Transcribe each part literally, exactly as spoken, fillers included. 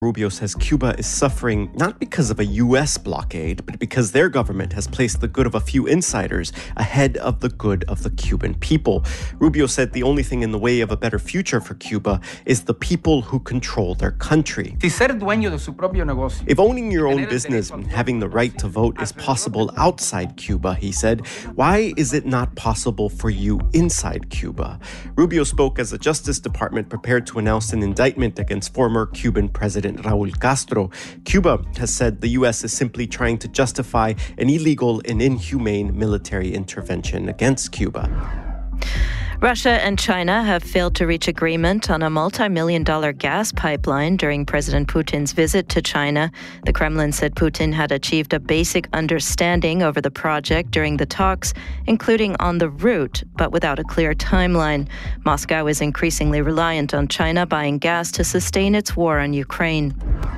Rubio says Cuba is suffering not because of a U S blockade, but because their government has placed the good of a few insiders ahead of the good of the Cuban people. Rubio said the only thing in the way of a better future for Cuba is the people who control their country. If owning your own business and having the right to vote is possible outside Cuba, he said, why is it not possible for you inside Cuba? Rubio spoke as the Justice Department prepared to announce an indictment against former Cuban President Raul Castro. Cuba has said the U S is simply trying to justify an illegal and inhumane military intervention against Cuba. Russia and China have failed to reach agreement on a multi-million dollar gas pipeline during President Putin's visit to China. The Kremlin said Putin had achieved a basic understanding over the project during the talks, including on the route, but without a clear timeline. Moscow is increasingly reliant on China buying gas to sustain its war on Ukraine.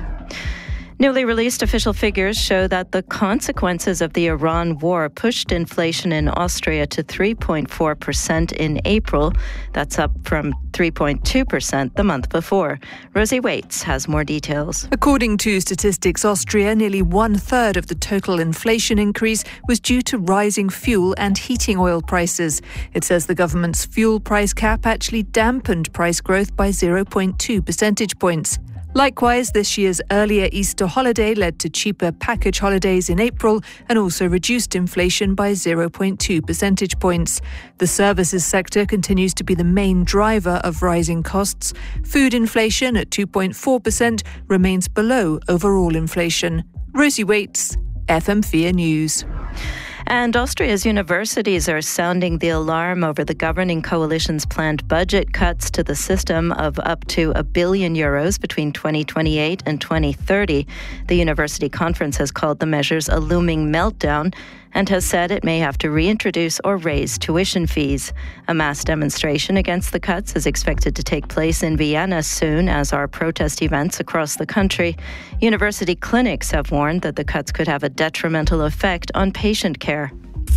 Newly released official figures show that the consequences of the Iran war pushed inflation in Austria to three point four percent in April. That's up from three point two percent the month before. Rosie Waits has more details. According to Statistics Austria, nearly one-third of the total inflation increase was due to rising fuel and heating oil prices. It says the government's fuel price cap actually dampened price growth by zero point two percentage points. Likewise, this year's earlier Easter holiday led to cheaper package holidays in April and also reduced inflation by zero point two percentage points. The services sector continues to be the main driver of rising costs. Food inflation at two point four percent remains below overall inflation. Rosie Waits, F M four News. And Austria's universities are sounding the alarm over the governing coalition's planned budget cuts to the system of up to a billion euros between twenty twenty-eight and twenty thirty. The University Conference has called the measures a looming meltdown and has said it may have to reintroduce or raise tuition fees. A mass demonstration against the cuts is expected to take place in Vienna soon, as are protest events across the country. University clinics have warned that the cuts could have a detrimental effect on patient care.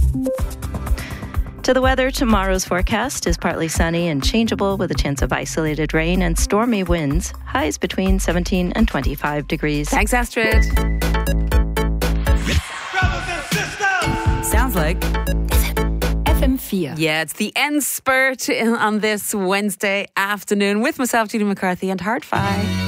To the weather, tomorrow's forecast is partly sunny and changeable with a chance of isolated rain and stormy winds. Highs between seventeen and twenty-five degrees. Thanks, Astrid. Sounds like F M four. Yeah, it's the end spurt on this Wednesday afternoon with myself, Judy McCarthy, and Hard Five.